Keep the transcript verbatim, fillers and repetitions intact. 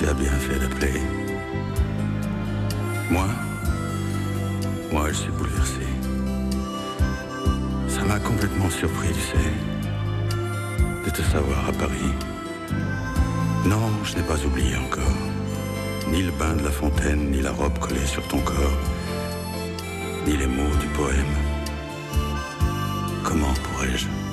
Tu as bien fait d'appeler. Moi Moi, je suis bouleversé. Ça m'a complètement surpris, tu sais, de te savoir à Paris. Non, je n'ai pas oublié encore. Ni le bain de la fontaine, ni la robe collée sur ton corps, ni les mots du poème. Comment pourrais-je